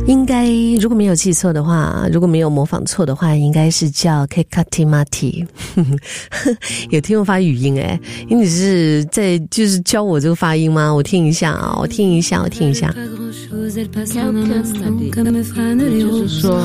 应该如果没有记错的话，如果没有模仿错的话，应该是叫 Kekatimati。 有听我发语音诶，因为你是在就是教我这个发音吗？我听一下啊，我听一下。 就是说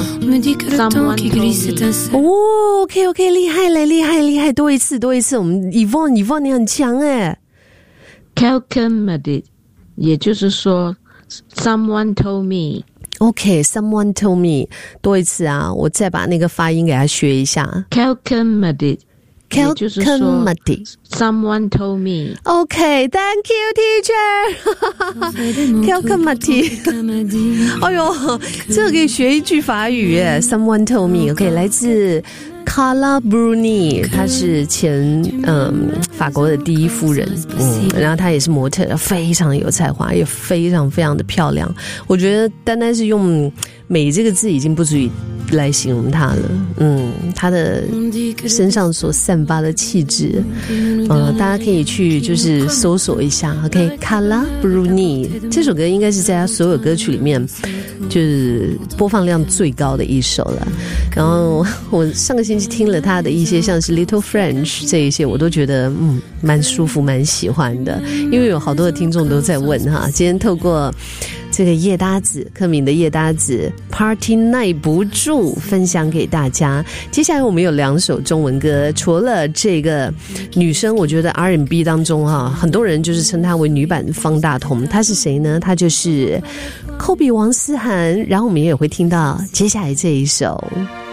哦 OK 厉害嘞，厉害，多一次，我们 Yvonne 你很强诶。 Calculated 也就是说 someone told me。 OK someone told me 多一次啊，我再把那个发音给他学一下。 Calculated 也就是说 someone told me。 OK thank you teacher。 Calculated 哎呦，这个可以学一句法语耶。 Someone told me OK 来自Carla Bruni， 她是前法国的第一夫人，然后她也是模特，非常有才华，也非常非常的漂亮。我觉得单单是用美这个字已经不足以来形容她了。她的身上所散发的气质，大家可以去就是搜索一下 OK Carla Bruni 这首歌应该是在她所有歌曲里面就是播放量最高的一首了。然后我上个星期听了他的一些像是 Little French 这一些，我都觉得蛮舒服蛮喜欢的。因为有好多的听众都在问哈，今天透过这个夜搭子柯敏的夜搭子 Party 耐不住分享给大家。接下来我们有2首中文歌，除了这个女生，我觉得 R&B 当中很多人就是称她为女版方大同。她是谁呢？她就是Kobe 王思涵。然后我们也会听到接下来这一首